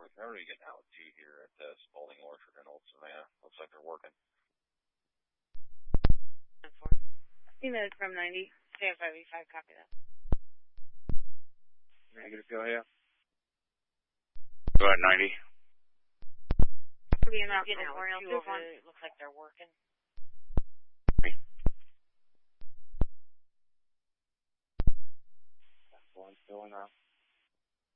North. How are you getting out G here at Spalding Orchard in Old Savannah? Looks like they're working. Minutes from 90. Stand 585, copy that. Negative, go ahead. Go ahead, 90. Being out Memorial 2 over, it looks like they're working. That's one going up.